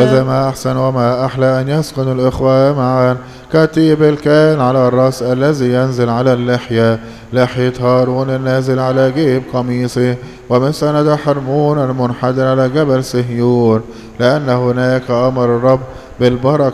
هذا ما أحسن وما أحلى أن يسكن الإخوة معا كتيب الكاهن على الرأس الذي ينزل على اللحية، لحية هارون النازل على جيب قميصه، ومن سند حرمون المنحدر على جبل صهيون، لأن هناك أمر الرب بالبركة